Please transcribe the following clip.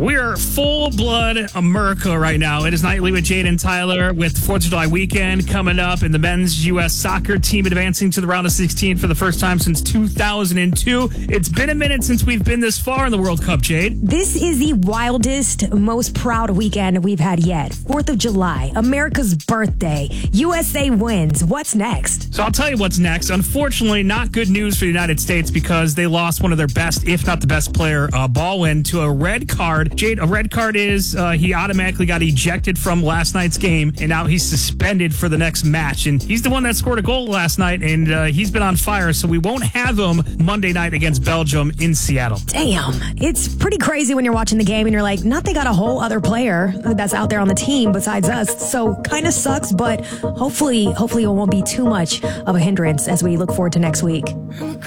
We are full-blood America right now. It is Nightly with Jade and Tyler with 4th of July weekend coming up, and the men's U.S. soccer team advancing to the round of 16 for the first time since 2002. It's been a minute since we've been this far in the World Cup, Jade. This is the wildest, most proud weekend we've had yet. 4th of July, America's birthday. USA wins. What's next? So I'll tell you what's next. Unfortunately, not good news for the United States because they lost one of their best, if not the best player, Baldwin, to a red card. Jade, a red card is he automatically got ejected from last night's game, and now he's suspended for the next match. And he's the one that scored a goal last night, and he's been on fire, so we won't have him Monday night against Belgium in Seattle. Damn. It's pretty crazy when you're watching the game and you're like, not they got a whole other player that's out there on the team besides us, so kind of sucks, but hopefully it won't be too much of a hindrance as we look forward to next week.